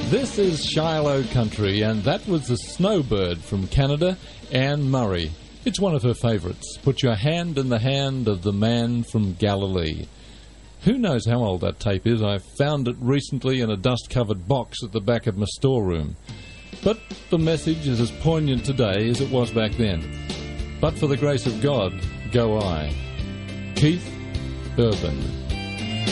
This is Shiloh Country, and that was the Snowbird from Canada, Anne Murray. It's one of her favourites. Put your hand in the hand of the man from Galilee. Who knows how old that tape is? I found it recently in a dust-covered box at the back of my storeroom. But the message is as poignant today as it was back then. But for the grace of God, go I. Keith Urban.